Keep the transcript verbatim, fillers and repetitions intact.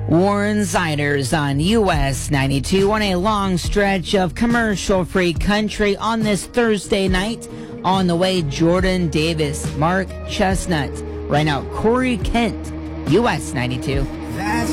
Warren Ziders on U S ninety-two on a long stretch of commercial-free country on this Thursday night. On the way, Jordan Davis, Mark Chestnut. Right now, Corey Kent, U S ninety-two. That's